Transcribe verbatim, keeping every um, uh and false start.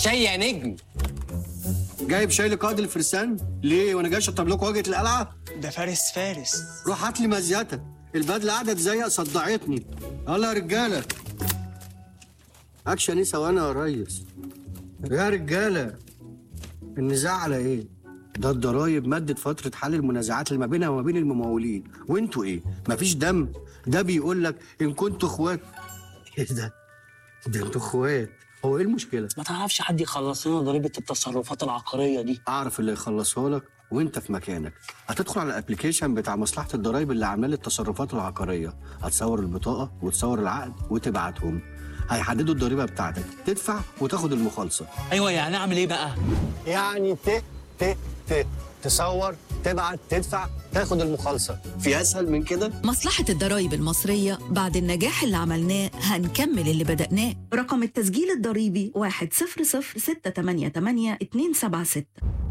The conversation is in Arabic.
شاي يا نجم. جايب شاي لقائد الفرسان ليه وانا جاي اشطب لكم واجهه القلعه؟ ده فارس فارس. روح هات لي مزيتك، البدله قاعده تزيق صدعتني. يلا يا رجاله. اكشن ايه ثواني يا ريس؟ يا رجاله النزاع على ايه؟ ده الضرايب مدت فتره حل المنازعات اللي ما بينها وما بين الممولين، وانتوا ايه؟ مفيش دم؟ ده بيقول لك ان كنتوا اخوات. ايه ده؟ ده انتوا اخوات. هو ايه المشكله؟ ما تعرفش حد يخلص لنا ضريبه التصرفات العقاريه دي؟ اعرف اللي يخلصها لك وانت في مكانك. هتدخل على الابلكيشن بتاع مصلحه الضرايب اللي عامله لي التصرفات العقاريه، هتصور البطاقه وتصور العقد وتبعتهم، هيحددوا الضريبه بتاعتك، تدفع وتاخد المخالصه. ايوه، يعني اعمل ايه بقى؟ يعني ت ت ت تصور تبعت تدفع تاخد المخالصه. في اسهل من كده؟ مصلحة الضرايب المصرية بعد النجاح اللي عملناه هنكمل اللي بدأناه. رقم التسجيل الضريبي واحد صفر صفر ستة تمانية تمانية اتنين سبعة ستة.